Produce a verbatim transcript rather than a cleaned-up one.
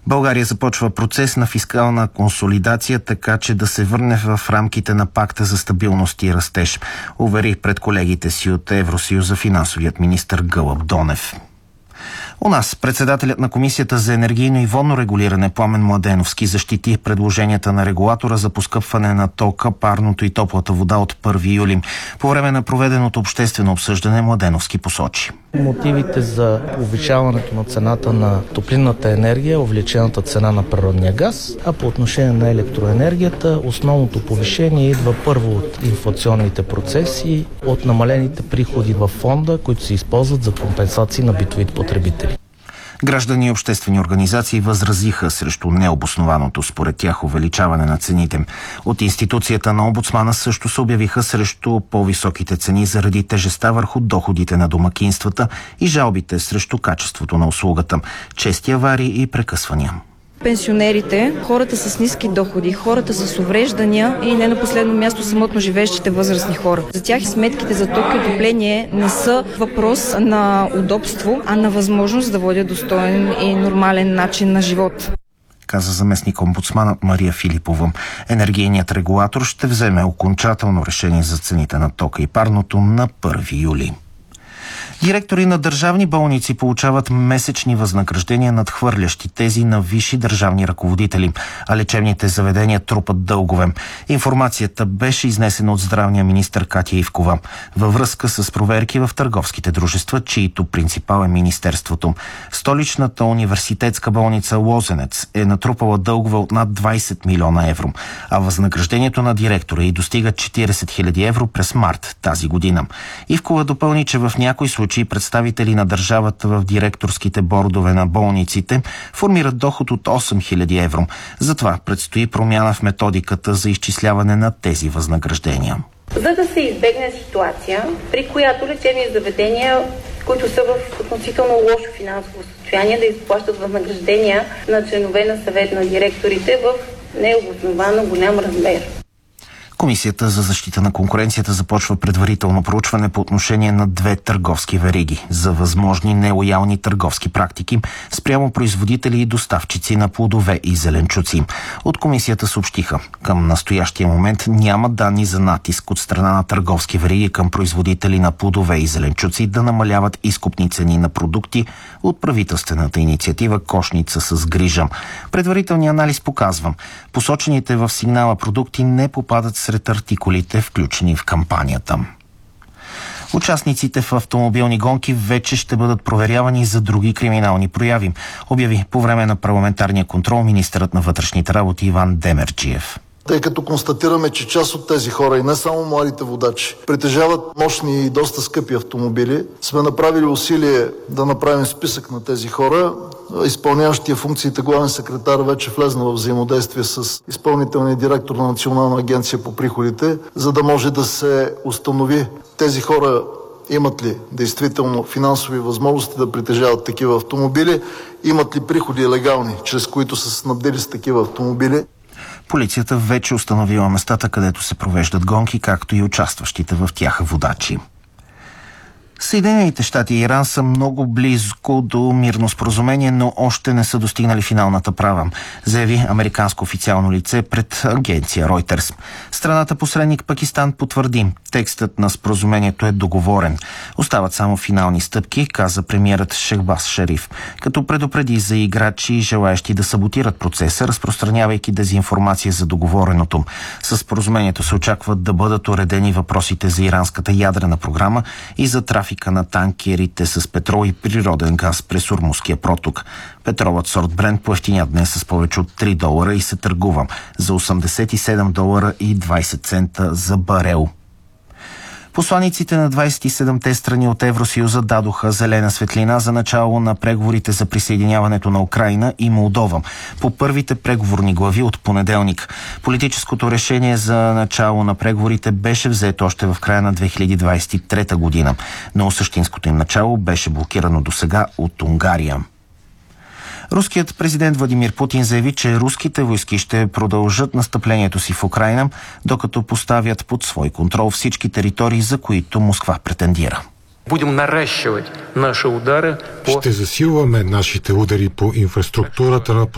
България започва процес на фискална консолидация, така че да се върне в рамките на пакта за стабилност и растеж, увери пред колегите си от Евросъюза финансовият министър Гълъб Донев. У нас председателят на Комисията за енергийно и водно регулиране Пламен Младеновски защити предложенията на регулатора за поскъпване на тока, парното и топлата вода от първи юли. По време на проведеното обществено обсъждане Младеновски посочи: мотивите за повишаването на цената на топлинната енергия, увеличената цена на природния газ, а по отношение на електроенергията основното повишение идва първо от инфлационните процеси, от намалените приходи във фонда, които се използват за компенсации на битовите потребители. Граждани и обществени организации възразиха срещу необоснованото според тях увеличаване на цените. От институцията на омбудсмана също се обявиха срещу по-високите цени заради тежестта върху доходите на домакинствата и жалбите срещу качеството на услугата, чести аварии и прекъсвания. Пенсионерите, хората с ниски доходи, хората с увреждания и не на последно място самотно живеещите възрастни хора. За тях сметките за ток и отопление не са въпрос на удобство, а на възможност да водят достоен и нормален начин на живот, каза заместник омбудсманът Мария Филипова. Енергийният регулатор ще вземе окончателно решение за цените на тока и парното на първи юли. Директори на държавни болници получават месечни възнаграждения, надхвърлящи тези на висши държавни ръководители, а лечебните заведения трупат дългове. Информацията беше изнесена от здравния министър Катя Ивкова във връзка с проверки в търговските дружества, чието принципал е министерството. Столичната университетска болница Лозенец е натрупала дългове от над двайсет милиона евро, а възнаграждението на директора й достига четирийсет хиляди евро през март тази година. Ивкова допълни, че в някои случаи представители на държавата в директорските бордове на болниците формират доход от осем хиляди евро. Затова предстои промяна в методиката за изчисляване на тези възнаграждения. За да се избегне ситуация, при която лечебни заведения, които са в относително лошо финансово състояние, да изплащат възнаграждения на членове на съвет на директорите в необосновано голям размер. Комисията за защита на конкуренцията започва предварително проучване по отношение на две търговски вериги за възможни нелоялни търговски практики спрямо производители и доставчици на плодове и зеленчуци. От комисията съобщиха: към настоящия момент няма данни за натиск от страна на търговски вериги към производители на плодове и зеленчуци да намаляват изкупни цени на продукти от правителствената инициатива Кошница с грижа. Предварителният анализ показва: посочените в сигнала продукти не попадат сред артикулите, включени в кампанията. Участниците в автомобилни гонки вече ще бъдат проверявани за други криминални прояви, обяви по време на парламентарния контрол министърът на вътрешните работи Иван Демерджиев. Тъй като констатираме, че част от тези хора, и не само младите водачи, притежават мощни и доста скъпи автомобили, сме направили усилие да направим списък на тези хора. Изпълняващия функциите главен секретар вече влезна в взаимодействие с изпълнителния директор на Национална агенция по приходите, за да може да се установи тези хора имат ли действително финансови възможности да притежават такива автомобили, имат ли приходи легални, чрез които са снабдили с такива автомобили. Полицията вече установила местата, където се провеждат гонки, както и участващите в тях водачи. Съединените щати и Иран са много близко до мирно споразумение, но още не са достигнали финалната права, заяви американско официално лице пред агенция Reuters. Страната посредник Пакистан потвърди: текстът на споразумението е договорен. Остават само финални стъпки, каза премиерът Шехбаз Шериф, като предупреди за играчи, желаещи да саботират процеса, разпространявайки дезинформация за договореното. Със споразумението се очаква да бъдат уредени въпросите за иранската ядрена програма и за трафика на танкерите с петрол и природен газ през Ормузския проток. Петролът сорт Брент поевтиня днес с повече от три долара и се търгува за осемдесет и седем долара и двайсет цента за барел. Посланиците на двайсет и седемте страни от Евросъюза дадоха зелена светлина за начало на преговорите за присъединяването на Украйна и Молдова по първите преговорни глави от понеделник. Политическото решение за начало на преговорите беше взето още в края на две хиляди двайсет и трета година, но същинското им начало беше блокирано досега от Унгария. Руският президент Владимир Путин заяви, че руските войски ще продължат настъплението си в Украйна, докато поставят под свой контрол всички територии, за които Москва претендира. Ще засилваме нашите удари по инфраструктурата на